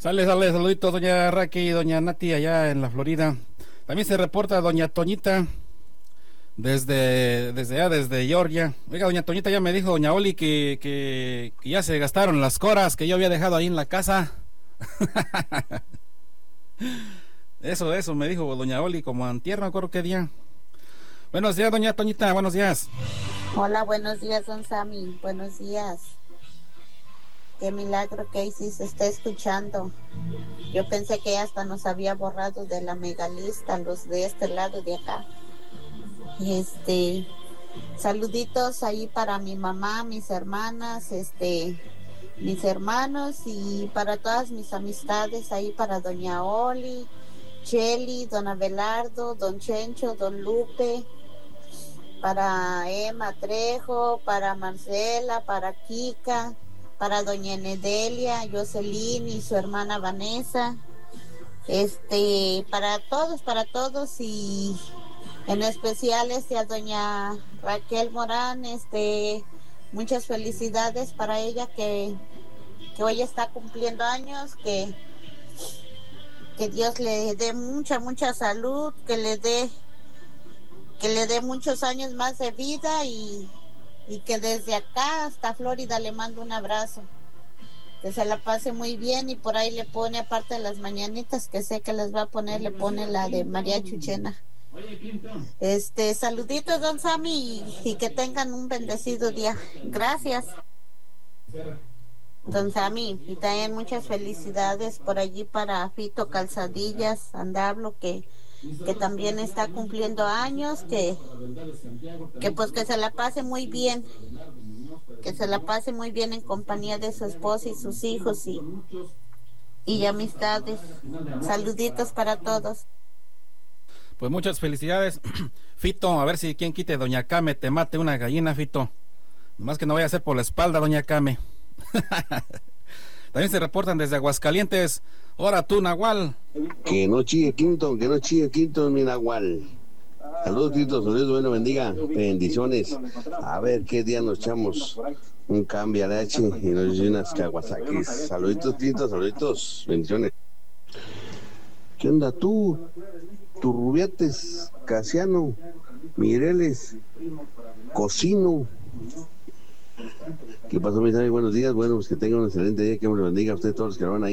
Saluditos, doña Raquel y doña Nati allá en la Florida. También se reporta doña Toñita desde Georgia. Oiga, doña Toñita ya me dijo doña Oli que ya se gastaron las coras que yo había dejado ahí en la casa. Eso me dijo doña Oli como antier, no recuerdo qué día. Buenos días, doña Toñita, buenos días. Hola, buenos días, don Sammy. Buenos días. Qué milagro que sí se está escuchando. Yo pensé que hasta nos había borrado de la megalista, los de este lado de acá. Saluditos ahí para mi mamá, mis hermanas, mis hermanos y para todas mis amistades ahí para doña Oli, Cheli, don Abelardo, don Chencho, don Lupe, para Emma Trejo, para Marcela, para Kika, para doña Nedelia, Jocelyn y su hermana Vanessa, para todos y en especial a doña Raquel Morán, muchas felicidades para ella que hoy está cumpliendo años, que Dios le dé mucha salud, que le dé muchos años más de vida y que desde acá hasta Florida le mando un abrazo. Que se la pase muy bien y por ahí le pone, aparte de las mañanitas que sé que les va a poner, le pone la de María Chuchena. Saluditos, don Sammy, y que tengan un bendecido día. Gracias, don Sammy, y también muchas felicidades por allí para Fito Calzadillas Andablo, que también está cumpliendo años, que pues que se la pase muy bien, en compañía de su esposa y sus hijos y amistades. Saluditos para todos. Pues muchas felicidades, Fito. A ver si quien quite doña Came te mate una gallina, Fito. Nomás que no vaya a ser por la espalda, doña Came. También se reportan desde Aguascalientes. Ahora tú, Nahual. Que no chille Clinton, mi Nahual. Saludos, Clinton, saludos, bueno, bendiga, bendiciones. A ver qué día nos echamos un cambio de H y nos dice unas Kawasaki. Saluditos, Clinton, saluditos, bendiciones. ¿Qué onda tú? Turrubiates, Casiano, Mireles, Cocino. ¿Qué pasó, mis amigos? Buenos días. Bueno, pues que tengan un excelente día, que me lo bendiga a ustedes todos los que van ahí.